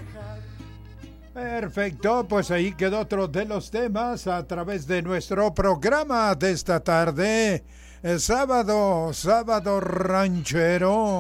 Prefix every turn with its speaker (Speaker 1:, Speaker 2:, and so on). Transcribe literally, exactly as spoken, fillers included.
Speaker 1: Perfecto, pues ahí quedó otro de los temas a través de nuestro programa de esta tarde, el sábado, sábado ranchero.